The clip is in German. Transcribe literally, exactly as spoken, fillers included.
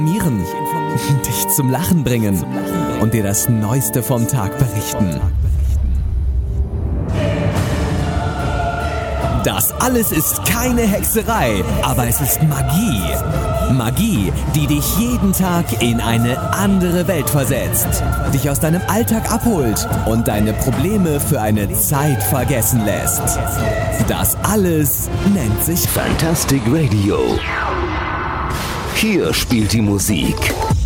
informieren, dich zum Lachen bringen und dir das Neueste vom Tag berichten. Das alles ist keine Hexerei, aber es ist Magie. Magie, die dich jeden Tag in eine andere Welt versetzt, dich aus deinem Alltag abholt und deine Probleme für eine Zeit vergessen lässt. Das alles nennt sich Fantastic Radio. Hier spielt die Musik